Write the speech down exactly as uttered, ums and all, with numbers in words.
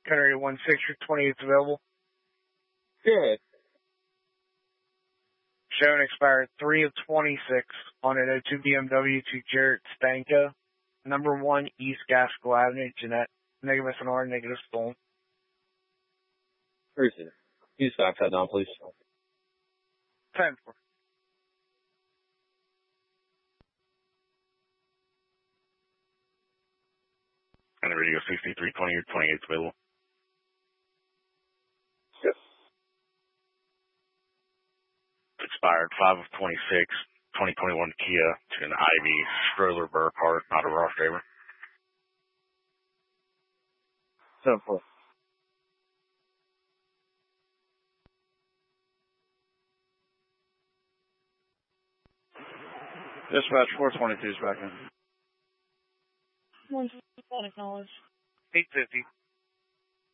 Country one six for twenty-eight available. Good. Showing expired three of twenty-six on an oh two B M W to Jarrett Stanko. Number one East Gaskell Avenue, Jeanette. Negative S N R, negative stolen. Appreciate it. Use fax that down, please. ten four. And the radio sixty-three twenty or twenty-eight available. Yes. Expired five of twenty-six, twenty twenty-one Kia to an Ivy stroller Burkhardt, not a Ross driver. ten four. Dispatch four twenty-two is back in. one fifty, acknowledge. eight fifty.